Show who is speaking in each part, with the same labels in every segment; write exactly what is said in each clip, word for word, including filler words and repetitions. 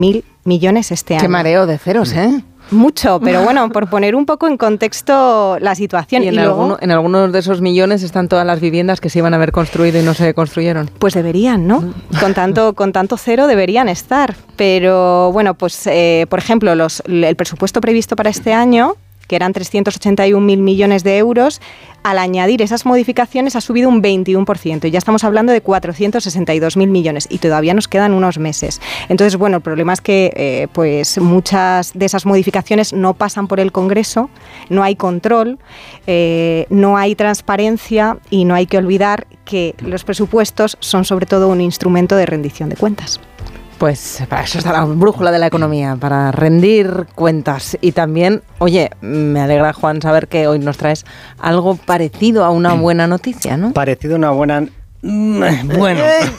Speaker 1: mil millones este año.
Speaker 2: Qué mareo de ceros, ¿eh?
Speaker 1: Mucho, pero bueno, por poner un poco en contexto la situación.
Speaker 2: Y en,
Speaker 1: y luego,
Speaker 2: alguno, en algunos de esos millones están todas las viviendas que se iban a haber construido y no se construyeron.
Speaker 1: Pues deberían, ¿no? Con tanto, con tanto cero deberían estar. Pero bueno, pues eh, por ejemplo, los, el presupuesto previsto para este año, que eran trescientos ochenta y un mil millones de euros, al añadir esas modificaciones ha subido un veintiuno por ciento y ya estamos hablando de cuatrocientos sesenta y dos mil millones y todavía nos quedan unos meses. Entonces, bueno, el problema es que eh, pues muchas de esas modificaciones no pasan por el Congreso, no hay control, eh, no hay transparencia y no hay que olvidar que los presupuestos son sobre todo un instrumento de rendición de cuentas.
Speaker 2: Pues para eso está la brújula de la economía, para rendir cuentas. Y también, oye, me alegra, Juan, saber que hoy nos traes algo parecido a una buena noticia, ¿no?
Speaker 3: Parecido a una buena... Bueno,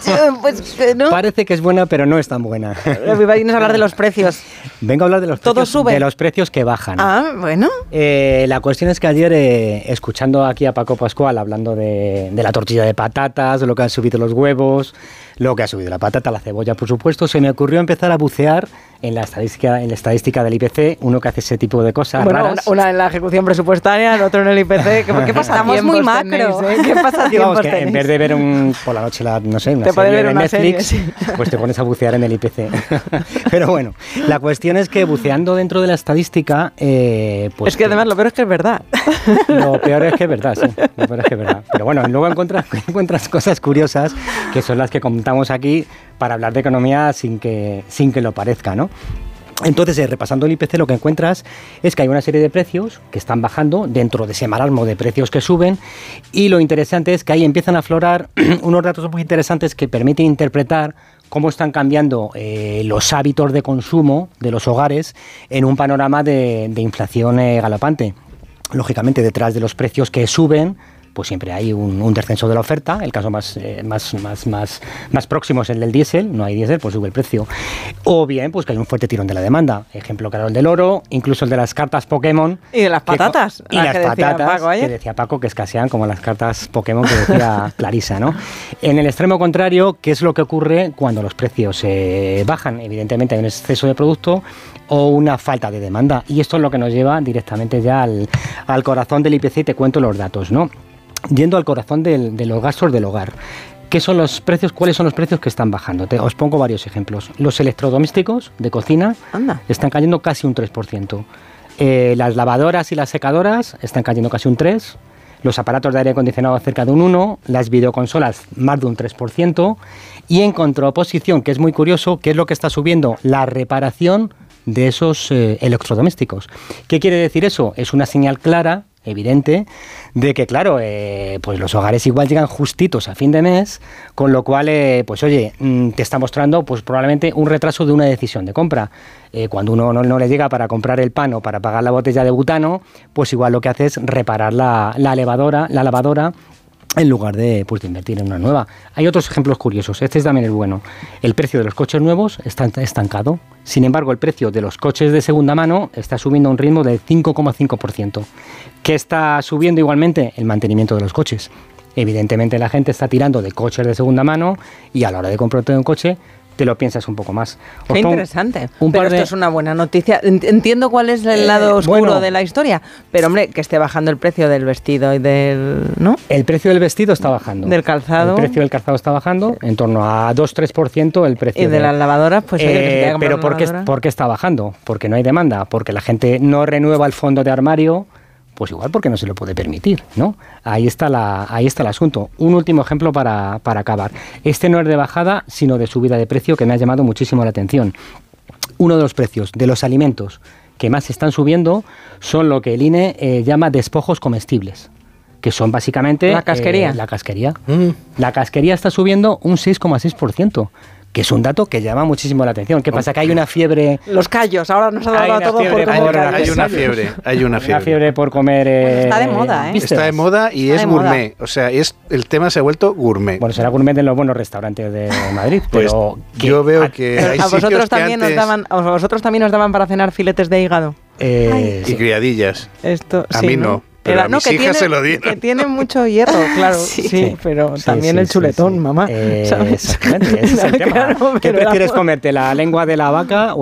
Speaker 2: pues, ¿no?
Speaker 3: Parece que es buena, pero no es tan buena.
Speaker 2: Vienes a hablar de los precios.
Speaker 3: Vengo a hablar de los
Speaker 2: ¿Todo
Speaker 3: precios,
Speaker 2: sube?
Speaker 3: de los precios que bajan.
Speaker 2: Ah, bueno.
Speaker 3: Eh, la cuestión es que ayer, eh, escuchando aquí a Paco Pascual hablando de, de la tortilla de patatas, de lo que han subido los huevos, lo que ha subido la patata, la cebolla, por supuesto, se me ocurrió empezar a bucear en la estadística, en la estadística del I P C, uno que hace ese tipo de cosas
Speaker 2: bueno,
Speaker 3: raras.
Speaker 2: Una, una en la ejecución presupuestaria, el otro en el I P C. ¿Qué, qué pasa?
Speaker 1: Estamos muy macro.
Speaker 2: Tenéis, ¿eh? ¿Qué pasa?
Speaker 3: Digamos que en vez de ver un, por la noche la, no sé, una
Speaker 2: te
Speaker 3: serie
Speaker 2: ver
Speaker 3: de
Speaker 2: una
Speaker 3: Netflix,
Speaker 2: serie, sí.
Speaker 3: Pues te pones a bucear en el I P C. Pero bueno, la cuestión es que buceando dentro de la estadística, eh, pues
Speaker 2: es que además lo peor es que es verdad.
Speaker 3: Lo peor es que es verdad, sí. Lo peor es que es verdad. Pero bueno, luego encuentras, encuentras cosas curiosas que son las que contamos aquí para hablar de economía sin que, sin que lo parezca, ¿no? Entonces, eh, repasando el I P C, lo que encuentras es que hay una serie de precios que están bajando dentro de ese marasmo de precios que suben, y lo interesante es que ahí empiezan a aflorar unos datos muy interesantes que permiten interpretar cómo están cambiando eh, los hábitos de consumo de los hogares en un panorama de, de inflación eh, galopante. Lógicamente, detrás de los precios que suben, pues siempre hay un, un descenso de la oferta. El caso más, eh, más, más, más, más próximo es el del diésel. No hay diésel, pues sube el precio. O bien, pues que hay un fuerte tirón de la demanda. Ejemplo claro, el del oro, incluso el de las cartas Pokémon.
Speaker 2: Y de las patatas.
Speaker 3: Que, y las
Speaker 2: que
Speaker 3: patatas,
Speaker 2: Paco ayer.
Speaker 3: que decía Paco, que escasean como las cartas Pokémon que decía Clarisa, ¿no? En el extremo contrario, ¿qué es lo que ocurre cuando los precios eh, bajan? Evidentemente hay un exceso de producto o una falta de demanda. Y esto es lo que nos lleva directamente ya al, al corazón del I P C, y te cuento los datos, ¿no? Yendo al corazón del, de los gastos del hogar. ¿Qué son los precios? ¿Cuáles son los precios que están bajando? Te, os pongo varios ejemplos. Los electrodomésticos de cocina
Speaker 2: Anda.
Speaker 3: están cayendo casi un tres por ciento. Eh, las lavadoras y las secadoras están cayendo casi un tres por ciento. Los aparatos de aire acondicionado cerca de un uno por ciento. Las videoconsolas más de un tres por ciento. Y en contraposición, que es muy curioso, ¿qué es lo que está subiendo? La reparación de esos eh, electrodomésticos. ¿Qué quiere decir eso? Es una señal clara, evidente, de que, claro, eh, pues los hogares igual llegan justitos a fin de mes, con lo cual, eh, pues oye, mmm, te está mostrando pues probablemente un retraso de una decisión de compra. Eh, cuando uno no, no le llega para comprar el pan o para pagar la botella de butano, pues igual lo que hace es reparar la, la lavadora, la lavadora, en lugar de, pues, de invertir en una nueva. Hay otros ejemplos curiosos, este también es bueno. El precio de los coches nuevos está estancado. Sin embargo, el precio de los coches de segunda mano está subiendo a un ritmo del cinco coma cinco por ciento. ¿Qué está subiendo igualmente? El mantenimiento de los coches. Evidentemente la gente está tirando de coches de segunda mano y a la hora de comprarte un coche te lo piensas un poco más.
Speaker 2: Os Qué interesante.
Speaker 3: Un
Speaker 2: pero
Speaker 3: par de...
Speaker 2: esto es una buena noticia. Entiendo cuál es el lado
Speaker 3: eh,
Speaker 2: oscuro
Speaker 3: bueno,
Speaker 2: de la historia, pero hombre, que esté bajando el precio del vestido y del... ¿no?
Speaker 3: El precio del vestido está bajando.
Speaker 2: Del calzado.
Speaker 3: El precio del calzado está bajando, en torno a dos a tres por ciento el precio.
Speaker 2: Y de, de las lavadoras, pues...
Speaker 3: Eh,
Speaker 2: oye, que se quiera
Speaker 3: pero ¿por qué, ¿por qué está bajando? Porque no hay demanda, porque la gente no renueva el fondo de armario, pues igual porque no se lo puede permitir, ¿no? Ahí está la, ahí está el asunto. Un último ejemplo para, para acabar. Este no es de bajada, sino de subida de precio, que me ha llamado muchísimo la atención. Uno de los precios de los alimentos que más están subiendo son lo que el I N E eh, llama despojos comestibles, que son básicamente...
Speaker 2: La casquería.
Speaker 3: Eh, la casquería. Mm. La casquería está subiendo un seis coma seis por ciento. Que es un dato que llama muchísimo la atención. ¿Qué pasa? Que hay una fiebre...
Speaker 2: Los callos, ahora nos ha dado todo por comer
Speaker 4: hay,
Speaker 2: callos.
Speaker 4: hay una fiebre, hay una fiebre.
Speaker 3: Una fiebre por comer... Eh,
Speaker 1: bueno, está de moda, ¿eh?
Speaker 4: Está de moda y
Speaker 1: está
Speaker 4: es gourmet. Moda. O sea, es el tema se ha vuelto gourmet.
Speaker 3: Bueno, será gourmet en los buenos restaurantes de Madrid,
Speaker 4: pues
Speaker 3: pero...
Speaker 4: yo veo que hay
Speaker 2: ¿A vosotros, también
Speaker 4: antes...
Speaker 2: nos daban, ¿A vosotros también nos daban para cenar filetes de hígado?
Speaker 4: Eh, y sí. criadillas.
Speaker 2: Esto,
Speaker 4: a
Speaker 2: sí,
Speaker 4: mí no.
Speaker 2: no.
Speaker 4: pero
Speaker 2: Era,
Speaker 4: a
Speaker 2: no,
Speaker 4: mis
Speaker 2: que
Speaker 4: hijas
Speaker 2: tiene,
Speaker 4: se lo dieron.
Speaker 2: que tiene mucho hierro, claro, sí,
Speaker 1: Sí.
Speaker 2: pero
Speaker 3: Sí,
Speaker 2: también
Speaker 3: sí,
Speaker 2: el
Speaker 3: sí,
Speaker 2: chuletón,
Speaker 3: sí.
Speaker 2: mamá.
Speaker 3: Eh,
Speaker 2: ¿sabes?
Speaker 3: Exactamente, ese es el tema.
Speaker 2: Claro,
Speaker 3: ¿Qué
Speaker 2: pero era-
Speaker 3: prefieres comerte, la lengua de la vaca